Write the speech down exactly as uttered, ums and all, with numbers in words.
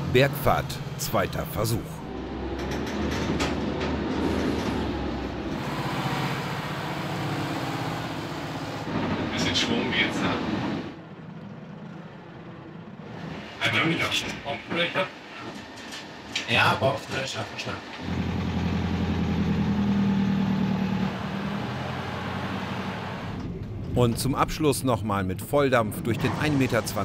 Bergfahrt, zweiter Versuch. Bisschen Schwung jetzt haben. Einmal wieder. Bauchfläche. Ja, Bauchfläche, verstanden. Und zum Abschluss nochmal mit Volldampf durch den ein Meter zwanzig